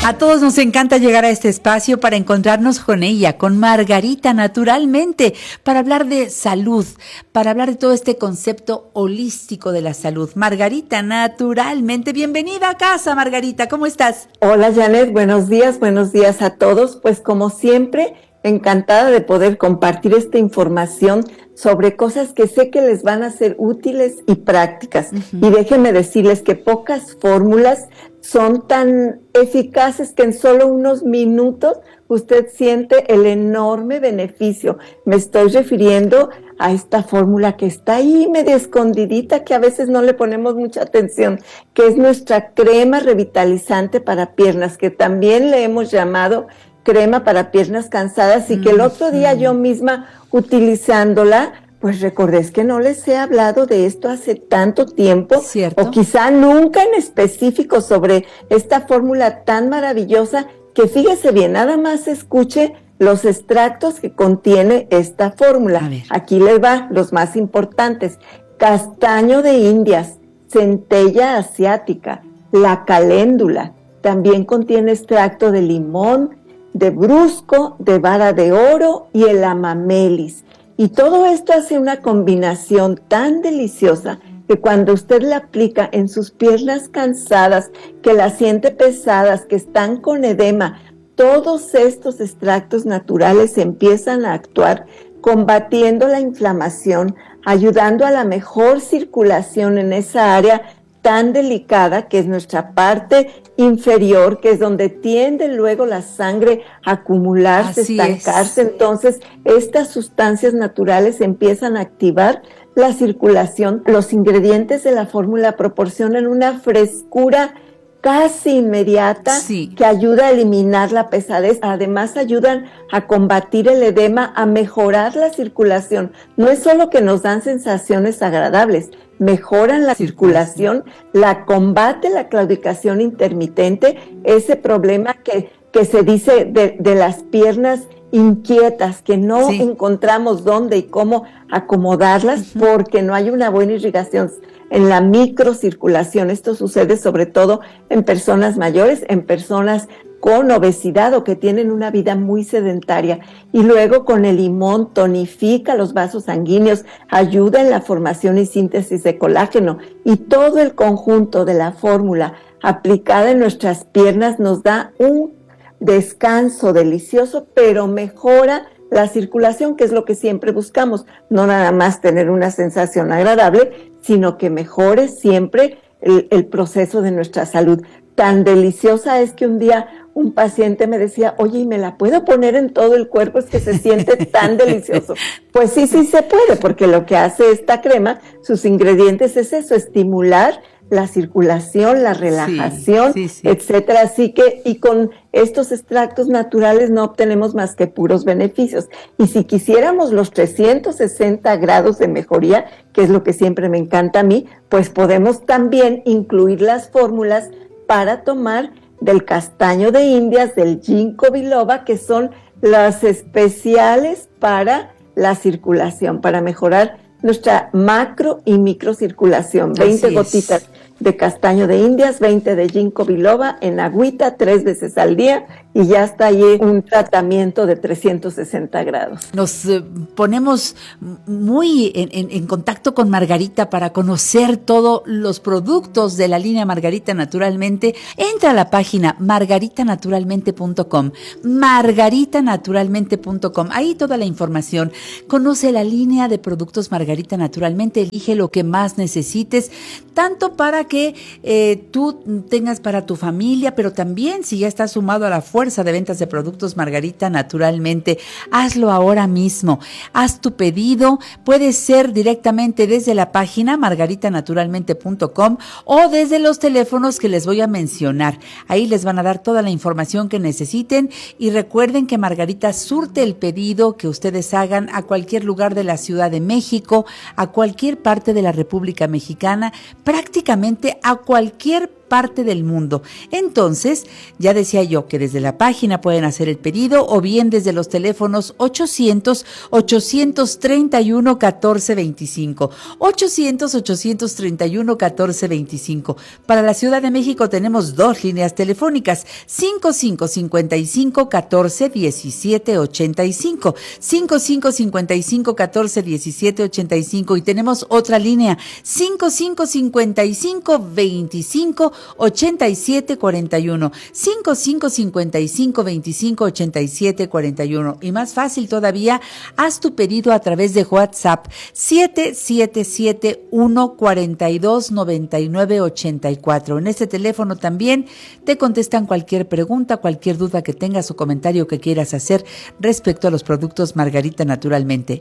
A todos nos encanta llegar a este espacio para encontrarnos con ella, con Margarita Naturalmente, para hablar de salud, para hablar de todo este concepto holístico de la salud. Margarita Naturalmente, bienvenida a casa, Margarita, ¿cómo estás? Hola, Janet, buenos días a todos. Pues como siempre, encantada de poder compartir esta información sobre cosas que sé que les van a ser útiles y prácticas. Y déjenme decirles que pocas fórmulas son tan eficaces que en solo unos minutos usted siente el enorme beneficio. Me estoy refiriendo a esta fórmula que está ahí medio escondidita, que a veces no le ponemos mucha atención, que es nuestra crema revitalizante para piernas, que también le hemos llamado crema para piernas cansadas, y que el otro día yo misma utilizándola, pues recordé que no les he hablado de esto hace tanto tiempo, ¿cierto? O quizá nunca en específico sobre esta fórmula tan maravillosa, que fíjese bien, nada más escuche los extractos que contiene esta fórmula. Aquí les va los más importantes: castaño de Indias, centella asiática, la caléndula, también contiene extracto de limón, de brusco, de vara de oro y el amamelis. Y todo esto hace una combinación tan deliciosa que cuando usted la aplica en sus piernas cansadas, que las siente pesadas, que están con edema, todos estos extractos naturales empiezan a actuar combatiendo la inflamación, ayudando a la mejor circulación en esa área tan delicada que es nuestra parte inferior, que es donde tiende luego la sangre a acumularse, estancarse. Entonces, estas sustancias naturales empiezan a activar la circulación. Los ingredientes de la fórmula proporcionan una frescura casi inmediata que ayuda a eliminar la pesadez. Además, ayudan a combatir el edema, a mejorar la circulación. No es solo que nos dan sensaciones agradables, mejoran la circulación, la combate la claudicación intermitente, ese problema que se dice de las piernas inquietas, que no encontramos dónde y cómo acomodarlas porque no hay una buena irrigación en la microcirculación. Esto sucede sobre todo en personas mayores, en personas con obesidad o que tienen una vida muy sedentaria. Y luego con el limón tonifica los vasos sanguíneos, ayuda en la formación y síntesis de colágeno, y todo el conjunto de la fórmula aplicada en nuestras piernas nos da un descanso delicioso, pero mejora la circulación, que es lo que siempre buscamos, no nada más tener una sensación agradable, sino que mejore siempre el proceso de nuestra salud. Tan deliciosa es que un día un paciente me decía, oye, ¿y me la puedo poner en todo el cuerpo? Es que se siente tan delicioso. Pues sí se puede, porque lo que hace esta crema, sus ingredientes es eso, estimular la circulación, la relajación, etcétera. Así que, y con estos extractos naturales no obtenemos más que puros beneficios. Y si quisiéramos los 360 grados de mejoría, que es lo que siempre me encanta a mí, pues podemos también incluir las fórmulas para tomar del castaño de Indias, del ginkgo biloba, que son las especiales para la circulación, para mejorar nuestra macro y microcirculación. 20 gotitas de castaño de Indias, 20 de ginkgo biloba en agüita 3 veces al día, y ya está ahí un tratamiento de 360 grados. Nos ponemos muy en contacto con Margarita para conocer todos los productos de la línea Margarita Naturalmente. Entra a la página margaritanaturalmente.com, margaritanaturalmente.com, ahí toda la información. Conoce la línea de productos Margarita Naturalmente, elige lo que más necesites, tanto para que tú tengas para tu familia, pero también si ya estás sumado a la fuerza de ventas de productos Margarita Naturalmente, hazlo ahora mismo. Haz tu pedido, puede ser directamente desde la página margaritanaturalmente.com o desde los teléfonos que les voy a mencionar. Ahí les van a dar toda la información que necesiten, y recuerden que Margarita surte el pedido que ustedes hagan a cualquier lugar de la Ciudad de México, a cualquier parte de la República Mexicana, prácticamente a cualquier parte del mundo. Entonces, ya decía yo que desde la página pueden hacer el pedido o bien desde los teléfonos 800-831-1425. 800-831-1425. Para la Ciudad de México tenemos 2 líneas telefónicas, 5555-14-1785. 5555-14-1785 y tenemos otra línea, 5555-25-8741. 5555-25-8741. Y más fácil todavía, haz tu pedido a través de WhatsApp 777-142-9984. En este teléfono también te contestan cualquier pregunta, cualquier duda que tengas o comentario que quieras hacer respecto a los productos Margarita Naturalmente.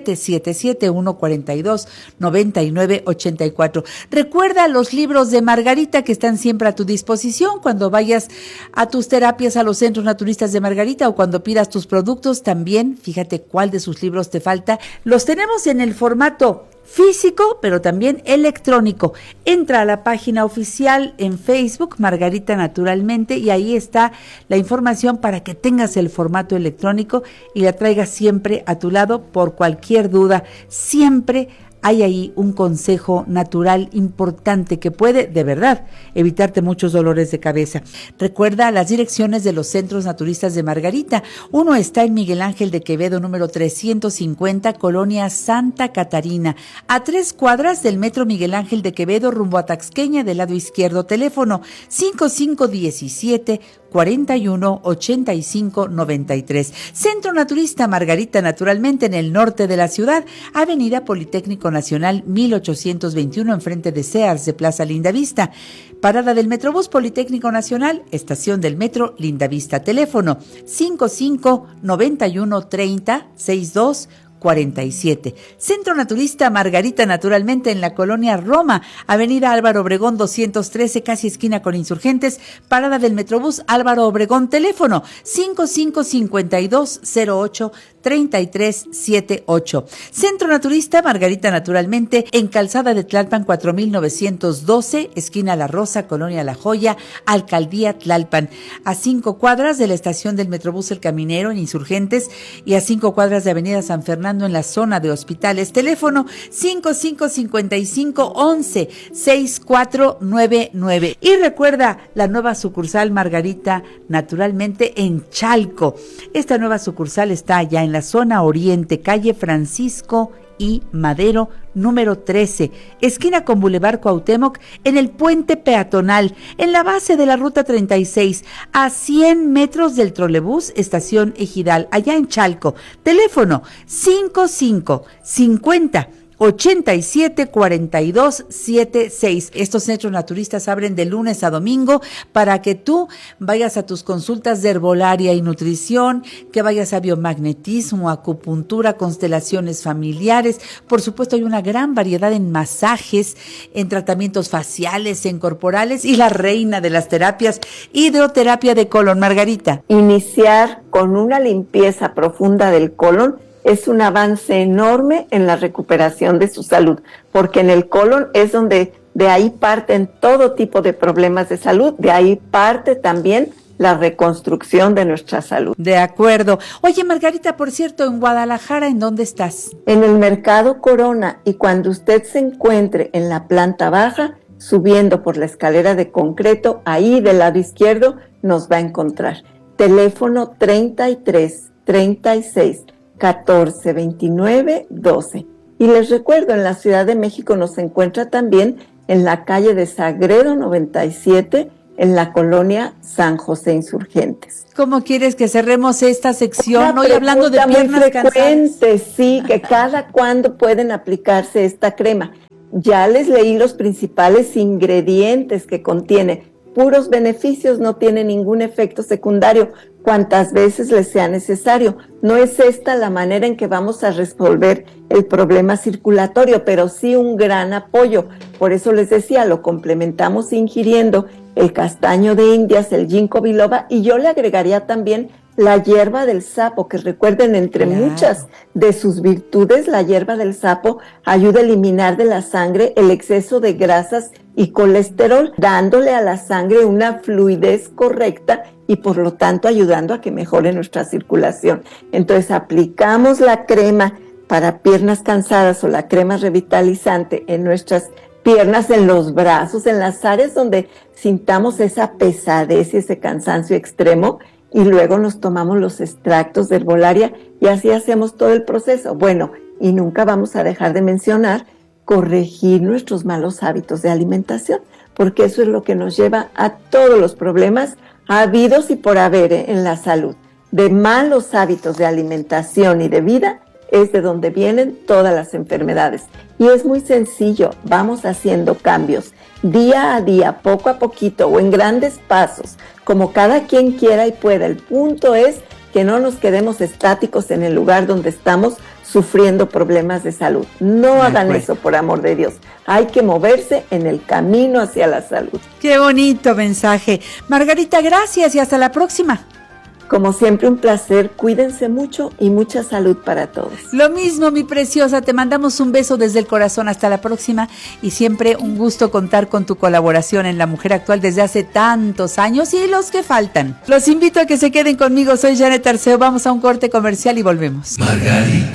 777-142-9984. Recuerda los libros de Margarita que están siempre a tu disposición cuando vayas a tus terapias a los centros naturistas de Margarita o cuando pidas tus productos. También fíjate cuál de sus libros te falta. Los tenemos en el formato físico, pero también electrónico. Entra a la página oficial en Facebook, Margarita Naturalmente, y ahí está la información para que tengas el formato electrónico y la traigas siempre a tu lado por cualquier duda. Siempre hay ahí un consejo natural importante que puede, de verdad, evitarte muchos dolores de cabeza. Recuerda las direcciones de los centros naturistas de Margarita. Uno está en Miguel Ángel de Quevedo, número 350, Colonia Santa Catarina, a 3 cuadras del Metro Miguel Ángel de Quevedo, rumbo a Taxqueña, del lado izquierdo. Teléfono 5517-418593. Centro Naturista Margarita Naturalmente en el norte de la ciudad, Avenida Politécnico Nacional 1821, enfrente de Sears de Plaza Lindavista. Parada del Metrobús Politécnico Nacional, estación del Metro Lindavista. Teléfono 5591306247. Centro Naturista Margarita Naturalmente en la colonia Roma, Avenida Álvaro Obregón 213, casi esquina con Insurgentes. Parada del Metrobús Álvaro Obregón. Teléfono 5552083378. Centro Naturista Margarita Naturalmente en Calzada de Tlalpan 4912, esquina La Rosa, colonia La Joya, Alcaldía Tlalpan. A 5 cuadras de la estación del Metrobús El Caminero en Insurgentes y a 5 cuadras de Avenida San Fernando en la zona de hospitales. Teléfono 5555-11-6499. Y recuerda la nueva sucursal Margarita Naturalmente en Chalco. Esta nueva sucursal está allá en la zona oriente, calle Francisco y Madero, número 13, esquina con Boulevard Cuauhtémoc, en el puente peatonal, en la base de la ruta 36, a 100 metros del trolebús, estación Ejidal, allá en Chalco. Teléfono 5550-874276. Estos centros naturistas abren de lunes a domingo para que tú vayas a tus consultas de herbolaria y nutrición, que vayas a biomagnetismo, acupuntura, constelaciones familiares. Por supuesto, hay una gran variedad en masajes, en tratamientos faciales, en corporales, y la reina de las terapias, hidroterapia de colon. Margarita. Iniciar con una limpieza profunda del colon es un avance enorme en la recuperación de su salud, porque en el colon es donde de ahí parten todo tipo de problemas de salud, de ahí parte también la reconstrucción de nuestra salud. De acuerdo. Oye, Margarita, por cierto, en Guadalajara, ¿en dónde estás? En el Mercado Corona, y cuando usted se encuentre en la planta baja, subiendo por la escalera de concreto, ahí del lado izquierdo, nos va a encontrar. Teléfono 33-36-1429-12. Y les recuerdo, en la Ciudad de México nos encuentra también en la calle de Sagredo 97, en la colonia San José Insurgentes. ¿Cómo quieres que cerremos esta sección? Hoy hablando de piernas cansadas. Sí, que cada cuándo pueden aplicarse esta crema. Ya les leí los principales ingredientes que contiene. Puros beneficios, no tiene ningún efecto secundario, cuantas veces les sea necesario. No es esta la manera en que vamos a resolver el problema circulatorio, pero sí un gran apoyo. Por eso les decía, lo complementamos ingiriendo el castaño de Indias, el ginkgo biloba, y yo le agregaría también la hierba del sapo, que recuerden, entre muchas de sus virtudes, la hierba del sapo ayuda a eliminar de la sangre el exceso de grasas y colesterol, dándole a la sangre una fluidez correcta y por lo tanto ayudando a que mejore nuestra circulación. Entonces aplicamos la crema para piernas cansadas o la crema revitalizante en nuestras piernas, en los brazos, en las áreas donde sintamos esa pesadez y ese cansancio extremo, y luego nos tomamos los extractos de herbolaria y así hacemos todo el proceso. Bueno, y nunca vamos a dejar de mencionar corregir nuestros malos hábitos de alimentación, porque eso es lo que nos lleva a todos los problemas habidos y por haber en la salud. De malos hábitos de alimentación y de vida es de donde vienen todas las enfermedades. Y es muy sencillo, vamos haciendo cambios día a día, poco a poquito o en grandes pasos, como cada quien quiera y pueda. El punto es que no nos quedemos estáticos en el lugar donde estamos sufriendo problemas de salud. No hagan eso, por amor de Dios. Hay que moverse en el camino hacia la salud. Qué bonito mensaje. Margarita, gracias y hasta la próxima. Como siempre, un placer. Cuídense mucho y mucha salud para todos. Lo mismo, mi preciosa. Te mandamos un beso desde el corazón. Hasta la próxima. Y siempre un gusto contar con tu colaboración en La Mujer Actual desde hace tantos años y los que faltan. Los invito a que se queden conmigo. Soy Janet Arceo. Vamos a un corte comercial y volvemos. Margarita.